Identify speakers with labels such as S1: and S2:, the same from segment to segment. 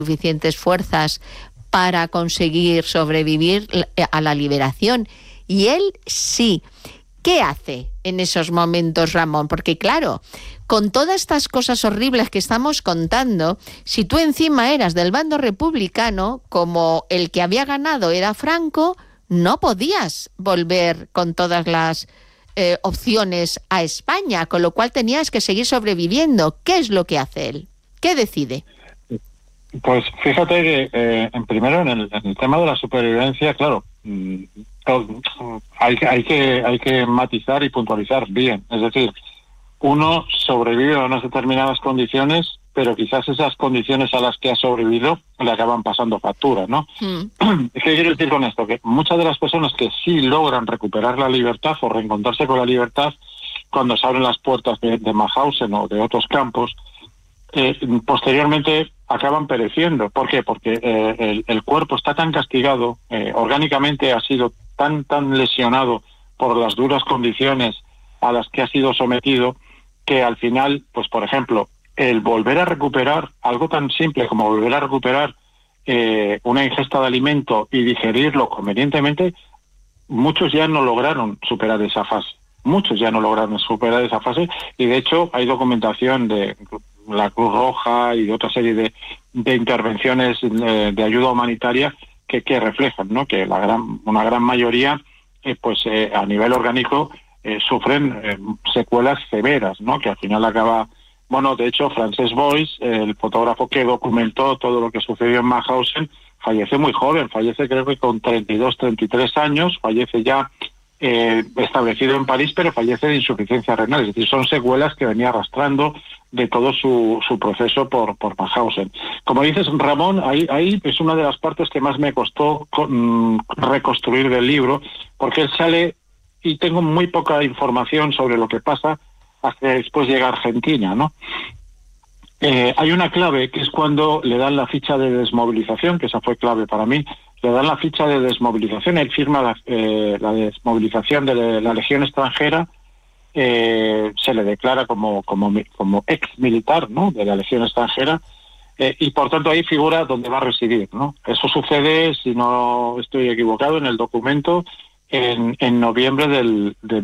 S1: suficientes fuerzas para conseguir sobrevivir a la liberación. Y él sí. ¿Qué hace en esos momentos, Ramón? Porque claro, con todas estas cosas horribles que estamos contando, si tú encima eras del bando republicano, como el que había ganado era Franco, no podías volver con todas las opciones a España, con lo cual tenías que seguir sobreviviendo. ¿Qué es lo que hace él? ¿Qué decide?
S2: Pues fíjate que primero en el tema de la supervivencia, claro, hay que matizar y puntualizar bien. Es decir, uno sobrevive a unas determinadas condiciones, pero quizás esas condiciones a las que ha sobrevivido le acaban pasando factura, ¿no? ¿Qué quiero decir con esto? Que muchas de las personas que sí logran recuperar la libertad o reencontrarse con la libertad cuando se abren las puertas de Mauthausen o de otros campos, posteriormente acaban pereciendo. ¿Por qué? Porque el cuerpo está tan castigado, orgánicamente ha sido tan lesionado por las duras condiciones a las que ha sido sometido, que al final, pues por ejemplo, el volver a recuperar algo tan simple como volver a recuperar una ingesta de alimento y digerirlo convenientemente, muchos ya no lograron superar esa fase. Y de hecho hay documentación de la Cruz Roja y de otra serie de intervenciones de ayuda humanitaria que reflejan, ¿no?, que una gran mayoría a nivel orgánico sufren secuelas severas, ¿no?, que al final acaba... Bueno, de hecho, Frances Boyce, el fotógrafo que documentó todo lo que sucedió en Mauthausen, fallece muy joven, fallece creo que con 32, 33 años, fallece ya establecido en París, pero fallece de insuficiencia renal. Es decir, son secuelas que venía arrastrando de todo su proceso por Mauthausen. Como dices, Ramón, ahí es una de las partes que más me costó reconstruir del libro, porque él sale y tengo muy poca información sobre lo que pasa hasta después llega a Argentina, ¿no? Hay una clave que es cuando le dan la ficha de desmovilización, que esa fue clave para mí. Le dan la ficha de desmovilización, él firma la desmovilización de la Legión extranjera, se le declara como ex militar, ¿no?, de la Legión extranjera, y por tanto ahí figura donde va a residir, ¿no? Eso sucede, si no estoy equivocado, en el documento en noviembre de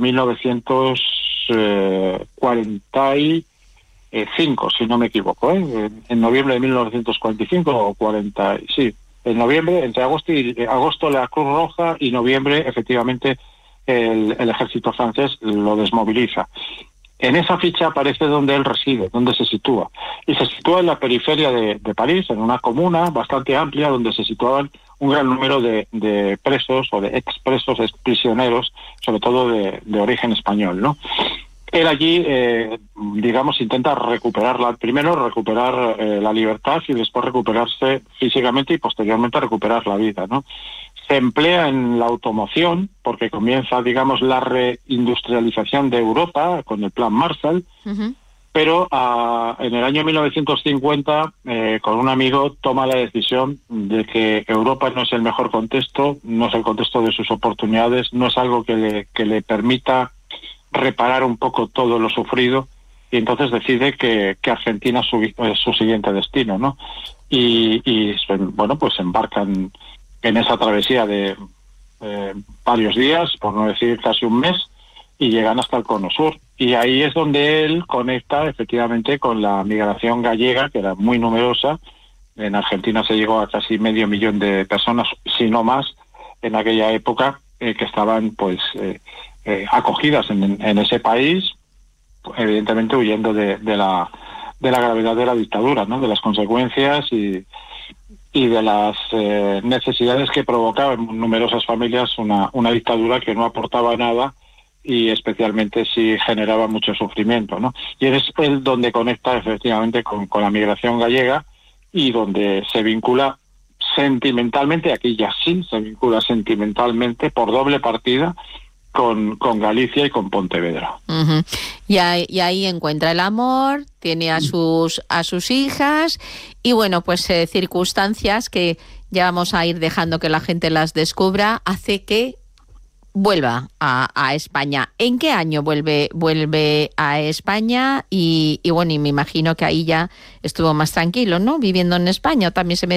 S2: 1945, si no me equivoco, en noviembre de 1945 o 40, sí. En noviembre, entre agosto la Cruz Roja y noviembre, efectivamente, el ejército francés lo desmoviliza. En esa ficha aparece donde él reside, donde se sitúa. Y se sitúa en la periferia de París, en una comuna bastante amplia, donde se situaban un gran número de presos o de expresos, exprisioneros, sobre todo de origen español, ¿no? Él allí, intenta primero recuperar la libertad y después recuperarse físicamente y posteriormente recuperar la vida, ¿no? Se emplea en la automoción porque comienza, la reindustrialización de Europa con el Plan Marshall, pero en el año 1950, con un amigo, toma la decisión de que Europa no es el mejor contexto, no es el contexto de sus oportunidades, no es algo que le permita reparar un poco todo lo sufrido, y entonces decide que Argentina es su siguiente destino, ¿no? Y pues embarcan en esa travesía de varios días, por no decir casi un mes, y llegan hasta el Cono Sur. Y ahí es donde él conecta efectivamente con la migración gallega, que era muy numerosa. En Argentina se llegó a casi 500.000 de personas, si no más, en aquella época, que estaban acogidas en ese país, evidentemente huyendo de la gravedad de la dictadura, ¿no?, de las consecuencias y de las necesidades que provocaba en numerosas familias una dictadura que no aportaba nada y especialmente si generaba mucho sufrimiento, ¿no? Y es él donde conecta efectivamente con la migración gallega y donde se vincula sentimentalmente, aquí ya sí se vincula sentimentalmente por doble partida con Galicia y con Pontevedra.
S1: Uh-huh. Y ahí encuentra el amor, tiene a sus hijas y circunstancias que ya vamos a ir dejando que la gente las descubra, hace que vuelva a España. ¿En qué año vuelve a España? Y bueno, y me imagino que ahí ya estuvo más tranquilo, ¿no? Viviendo en España, o también se